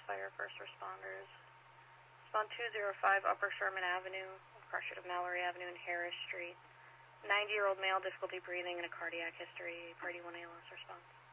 Fire first responders. Respond 205 Upper Sherman Avenue, pressure to Mallory Avenue and Harris Street. 90-year-old male, difficulty breathing and a cardiac history. Party 1 ALS response.